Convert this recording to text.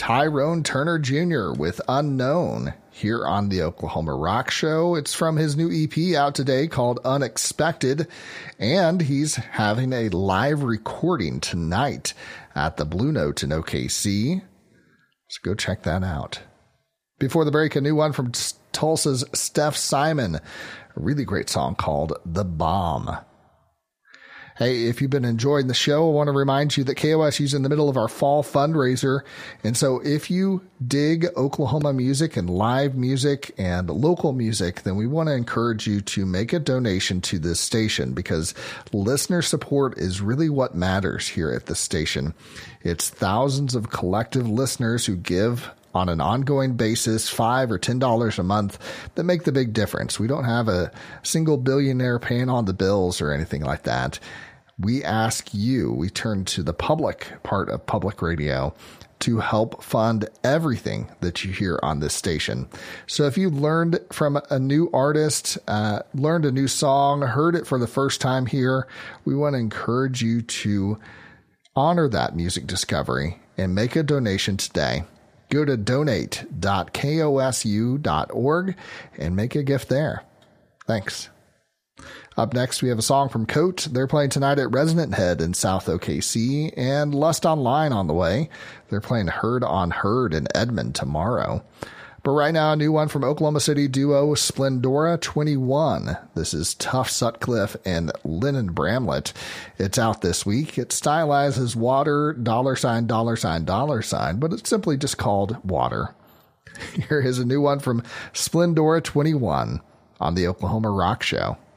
Tyrone Turner Jr. with Unknown here on the Oklahoma Rock Show. It's from his new EP out today called Unexpected, and he's having a live recording tonight at the Blue Note in OKC. So go check that out. Before the break, a new one from Tulsa's Steph Simon, a really great song called The Bomb. Hey, if you've been enjoying the show, I want to remind you that KOSU is in the middle of our fall fundraiser. And so if you dig Oklahoma music and live music and local music, then we want to encourage you to make a donation to this station, because listener support is really what matters here at the station. It's thousands of collective listeners who give on an ongoing basis, $5 or $10 a month, that make the big difference. We don't have a single billionaire paying on the bills or anything like that. We ask you, we turn to the public part of public radio to help fund everything that you hear on this station. So if you learned from a new artist, learned a new song, heard it for the first time here, we want to encourage you to honor that music discovery and make a donation today. Go to donate.kosu.org and make a gift there. Thanks. Up next, we have a song from Coat. They're playing tonight at Resonant Head in South OKC, and Lust Online on the way. They're playing Herd on Herd in Edmond tomorrow. But right now, a new one from Oklahoma City duo Splendora 21. This is Tough Sutcliffe and Lennon Bramlett. It's out this week. It's stylized as Water, $, $, but it's simply just called Water. Here is a new one from Splendora 21 on the Oklahoma Rock Show.